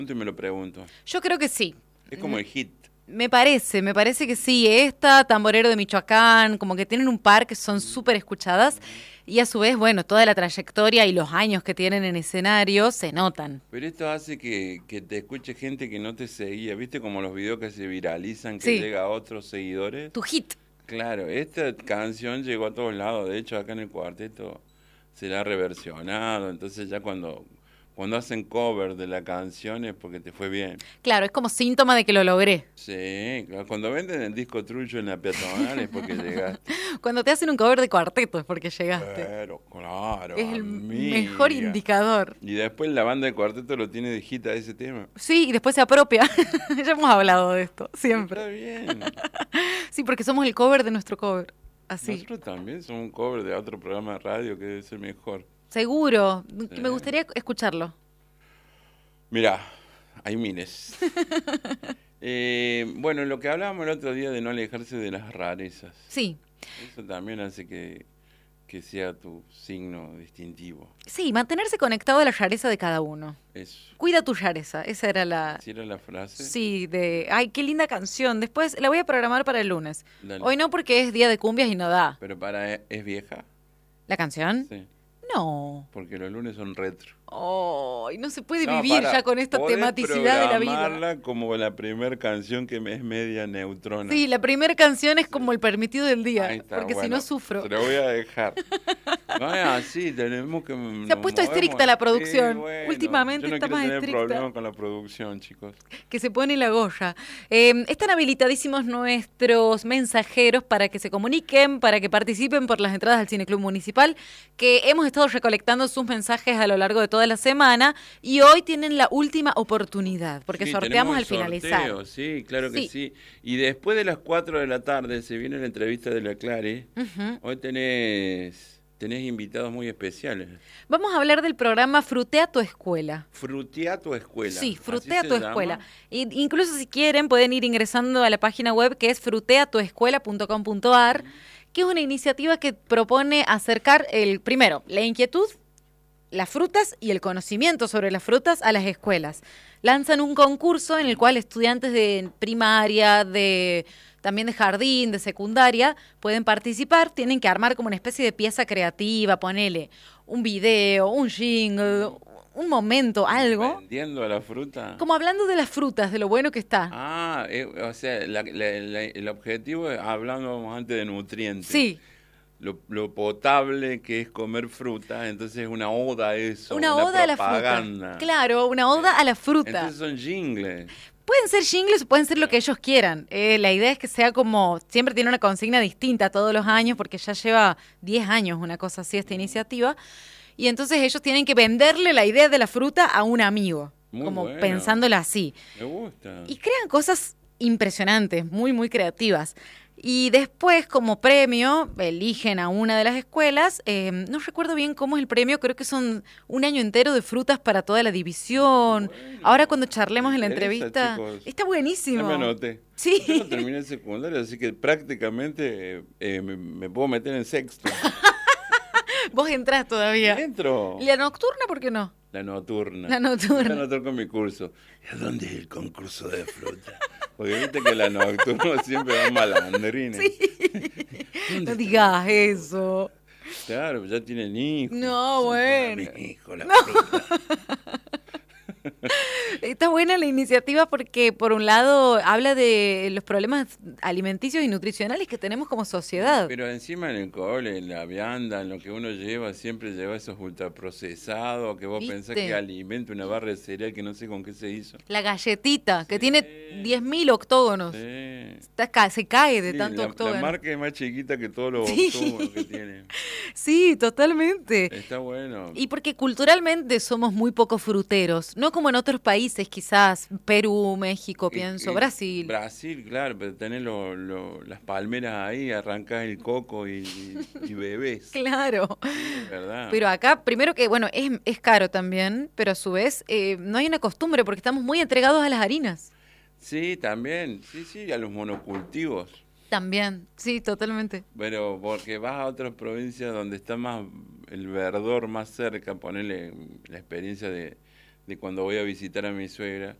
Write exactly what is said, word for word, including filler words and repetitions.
Y me lo pregunto. Yo creo que sí. Es como el hit. Me parece, me parece que sí. Esta, Tamborero de Michoacán, como que tienen un par que son súper escuchadas y a su vez, bueno, toda la trayectoria y los años que tienen en escenario se notan. Pero esto hace que, que te escuche gente que no te seguía. ¿Viste como los videos que se viralizan, que Sí. llega a otros seguidores? Tu hit. Claro, esta canción llegó a todos lados. De hecho, acá en el cuarteto se la ha reversionado. Entonces ya cuando, cuando hacen cover de la canción es porque te fue bien. Claro, es como síntoma de que lo logré. Sí, claro, cuando venden el disco trullo en la peatonal es porque llegaste. Cuando te hacen un cover de cuarteto es porque llegaste. Pero claro, Es el amiga. mejor indicador. Y después la banda de cuarteto lo tiene de hit a ese tema. Sí, y después se apropia. Ya hemos hablado de esto, siempre. Está bien. Sí, porque somos el cover de nuestro cover. Así. Nosotros también somos un cover de otro programa de radio que debe ser mejor. Seguro. Sí. Me gustaría escucharlo. Mirá, hay miles. eh, bueno, lo que hablábamos el otro día de no alejarse de las rarezas. Sí. Eso también hace que, que sea tu signo distintivo. Sí, mantenerse conectado a la rareza de cada uno. Eso. Cuida tu rareza. Esa era la... ¿Sí era la frase? Sí, de... Ay, qué linda canción. Después la voy a programar para el lunes. Dale. Hoy no porque es día de cumbias y no da. Pero para, ¿es vieja? ¿La canción? Sí. No. Porque los lunes son retro. Ay, no se puede No, vivir pará, ya con esta podés tematicidad de la vida. programarla como la primera canción que me es media neutrona. Sí, la primera canción es como el permitido del día, Ahí está, porque si bueno, no sufro. Te lo voy a dejar. No es así, tenemos que... Se ha puesto estricta la producción. Sí, bueno, Últimamente yo no está quiero más tener estricta. problemas con la producción, chicos. Que se pone la goya. Eh, están habilitadísimos nuestros mensajeros para que se comuniquen, para que participen por las entradas al Cineclub Municipal, que hemos estado recolectando sus mensajes a lo largo de toda la semana y hoy tienen la última oportunidad, porque Sí, sorteamos tenemos al el finalizar. sorteo, sí, claro que Sí. sí. Y después de las cuatro de la tarde se viene la entrevista de la Clare. Ujú. Hoy tenés, tenés invitados muy especiales. Vamos a hablar del programa Frutea tu Escuela. Frutea tu escuela. Sí, ¿Así Frutea se tu llama? Escuela. Y, incluso si quieren pueden ir ingresando a la página web que es frutea tu escuela punto com punto a r, que es una iniciativa que propone acercar el primero, la inquietud, las frutas y el conocimiento sobre las frutas a las escuelas. Lanzan un concurso en el cual estudiantes de primaria, de también de jardín, de secundaria, pueden participar, tienen que armar como una especie de pieza creativa, ponele un video, un jingle, un momento, algo, ¿Vendiendo a la fruta? como hablando de las frutas, de lo bueno que está. Ah, eh, o sea, la- la- la- el objetivo es, hablábamos antes de nutrientes. Sí, Lo, lo potable que es comer fruta, entonces es una oda a eso, una una oda a la fruta. propaganda. Claro, una oda a la fruta. Entonces son jingles. Pueden ser jingles o pueden ser lo que ellos quieran. Eh, la idea es que sea como, siempre tiene una consigna distinta todos los años, porque ya lleva diez años una cosa así esta iniciativa. Y entonces ellos tienen que venderle la idea de la fruta a un amigo, Muy como bueno. pensándola así. Me gusta. Y crean cosas impresionantes, muy, muy creativas. Y después, como premio, eligen a una de las escuelas. Eh, no recuerdo bien cómo es el premio, creo que son un año entero de frutas para toda la división. Bueno, Ahora cuando charlemos me en la interesa, entrevista, chicos. está buenísimo. Ya me anoté. Sí. Yo no terminé el secundario, así que prácticamente eh, eh, me, me puedo meter en sexto. Vos entrás todavía. ¿Dentro? ¿La nocturna por qué no? La nocturna. La nocturna. Me anoté con mi curso. ¿Y a dónde es el concurso de fruta? Porque viste que la nocturna siempre va malandrines. No digas eso. Claro, ya tienen hijos. No, Son bueno. para mis hijos, la fruta. Está buena la iniciativa porque, por un lado, habla de los problemas alimenticios y nutricionales que tenemos como sociedad. Pero encima en el cole, en la vianda, en lo que uno lleva, siempre lleva esos ultraprocesados, que vos ¿Viste? pensás que alimenta una barra de cereal que no sé con qué se hizo. La galletita, que Sí. tiene diez mil octógonos. Sí. Está ca- se cae de Sí, tanto la, octógono. la marca es más chiquita que todos los Sí. octógonos que tiene. Sí, totalmente. Está bueno. Y porque culturalmente somos muy poco fruteros, no como en otros países, quizás Perú, México, Y- pienso, y Brasil. Brasil, claro, pero tenés lo- lo- las palmeras ahí, arrancás el coco y, y, y bebés. Claro. Sí, ¿verdad? Pero acá, primero que, bueno, es, es caro también, pero a su vez eh, no hay una costumbre porque estamos muy entregados a las harinas. Sí, también. Sí, sí, a los monocultivos. También, sí, totalmente. Pero porque vas a otras provincias donde está más el verdor más cerca, ponerle la experiencia de, de cuando voy a visitar a mi suegra,